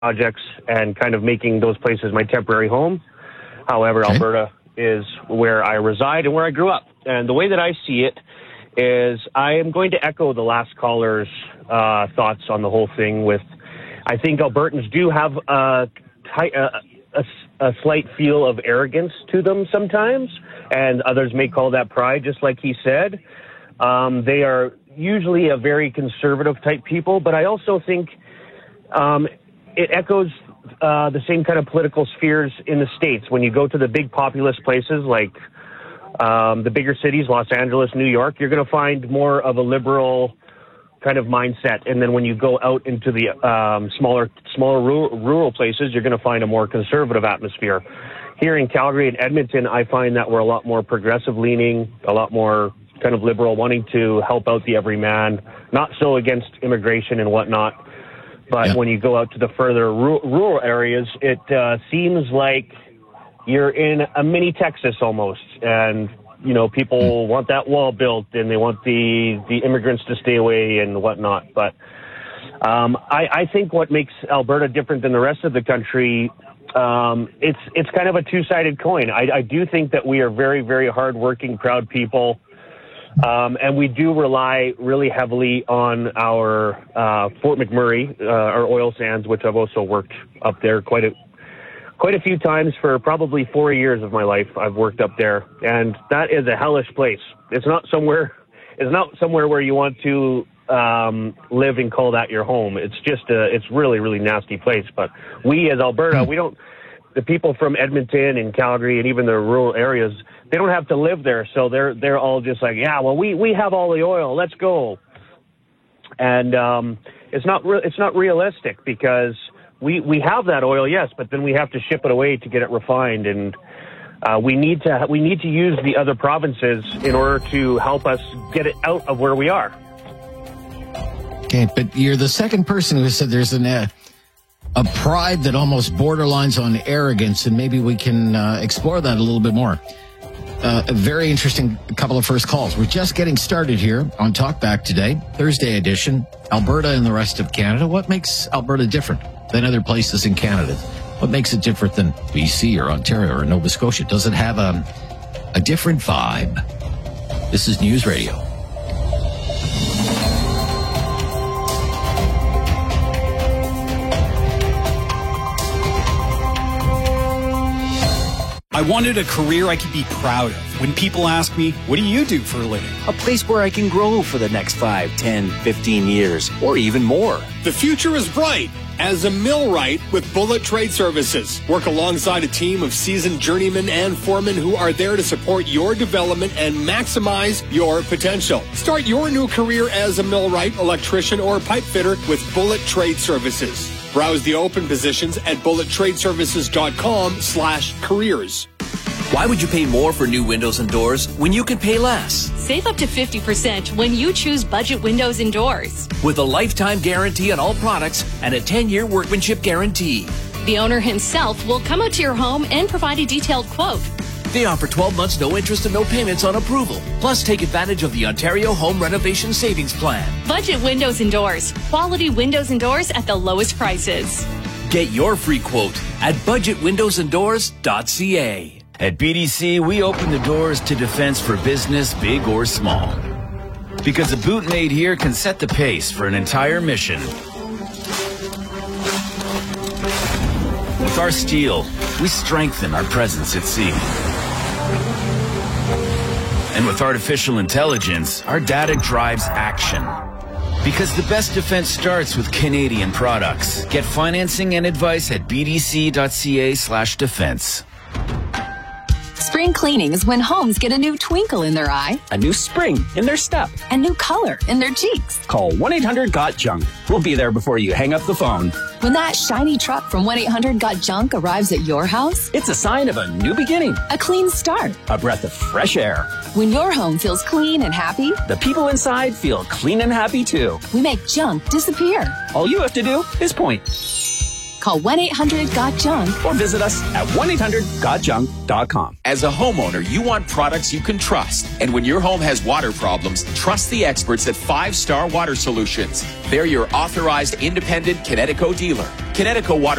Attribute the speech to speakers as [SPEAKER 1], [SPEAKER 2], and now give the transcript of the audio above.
[SPEAKER 1] projects and kind of making those places my temporary home. However,
[SPEAKER 2] Okay.
[SPEAKER 1] Alberta is where I reside and where I grew up. And the way that I see it is I am going to echo the last caller's thoughts on the whole thing with, I think Albertans do have a slight feel of arrogance to them sometimes, and others may call that pride, just like he said. They are usually a very conservative type people, but I also think it echoes the same kind of political spheres in the States. When you go to the big populous places like the bigger cities, Los Angeles, New York, you're going to find more of a liberal kind of mindset. And then when you go out into the smaller rural places, you're going to find a more conservative atmosphere. Here in Calgary and Edmonton, I find that we're a lot more progressive leaning, a lot more kind of liberal, wanting to help out the everyman, not so against immigration and whatnot. But when you go out to the further rural areas, it seems like you're in a mini Texas almost. And, you know, people want that wall built and they want the immigrants to stay away and whatnot. But I think what makes Alberta different than the rest of the country, it's kind of a two-sided coin. I do think that we are very, very hardworking, proud people. And we do rely really heavily on our Fort McMurray, our oil sands, which I've also worked up there quite a few times for probably 4 years of my life. I've worked up there, and that is a hellish place. It's not somewhere where you want to live and call that your home. It's just it's really, really nasty place. But we as Alberta, the people from Edmonton and Calgary and even the rural areas, they don't have to live there, so they're all just like, yeah, well, we have all the oil, let's go. And it's not realistic because we have that oil, yes, but then we have to ship it away to get it refined, and we need to use the other provinces in order to help us get it out of where we are.
[SPEAKER 2] Okay, but you're the second person who said there's a pride that almost borderlines on arrogance, and maybe we can explore that a little bit more. A very interesting couple of first calls. We're just getting started here on Talkback today, Thursday edition. Alberta and the rest of Canada. What makes Alberta different than other places in Canada? What makes it different than BC or Ontario or Nova Scotia? Does it have a different vibe? This is News Radio.
[SPEAKER 3] I wanted a career I could be proud of. When people ask me, what do you do for a living?
[SPEAKER 4] A place where I can grow for the next 5, 10, 15 years, or even more.
[SPEAKER 5] The future is bright as a millwright with Bullet Trade Services. Work alongside a team of seasoned journeymen and foremen who are there to support your development and maximize your potential. Start your new career as a millwright, electrician, or pipe fitter with Bullet Trade Services. Browse the open positions at bullettradeservices.com/careers.
[SPEAKER 6] Why would you pay more for new windows and doors when you can pay less?
[SPEAKER 7] Save up to 50% when you choose Budget Windows and Doors.
[SPEAKER 6] With a lifetime guarantee on all products and a 10-year workmanship guarantee.
[SPEAKER 7] The owner himself will come out to your home and provide a detailed quote.
[SPEAKER 6] They offer 12 months no interest and no payments on approval. Plus, take advantage of the Ontario Home Renovation Savings Plan.
[SPEAKER 7] Budget Windows and Doors. Quality windows and doors at the lowest prices.
[SPEAKER 6] Get your free quote at budgetwindowsanddoors.ca.
[SPEAKER 8] At BDC, we open the doors to defense for business, big or small. Because a boot made here can set the pace for an entire mission. With our steel, we strengthen our presence at sea. And with artificial intelligence, our data drives action. Because the best defense starts with Canadian products. Get financing and advice at bdc.ca/defense.
[SPEAKER 9] Spring cleaning is when homes get a new twinkle in their eye,
[SPEAKER 4] A new spring in their step.
[SPEAKER 9] a new color in their cheeks.
[SPEAKER 4] Call 1-800-GOT-JUNK. We'll be there before you hang up the phone.
[SPEAKER 9] When that shiny truck from 1-800-GOT-JUNK arrives at your house,
[SPEAKER 4] It's a sign of a new beginning,
[SPEAKER 9] a clean start.
[SPEAKER 4] a breath of fresh air.
[SPEAKER 9] When your home feels clean and happy,
[SPEAKER 4] The people inside feel clean and happy too.
[SPEAKER 9] we make junk disappear.
[SPEAKER 4] All you have to do is point.
[SPEAKER 9] Call 1-800-GOT-JUNK
[SPEAKER 4] Or visit us at 1-800-GOTJUNK.com.
[SPEAKER 10] As a homeowner, you want products you can trust. And when your home has water problems, trust the experts at 5 Star Water Solutions. They're your authorized independent Connecticut dealer. Connecticut Water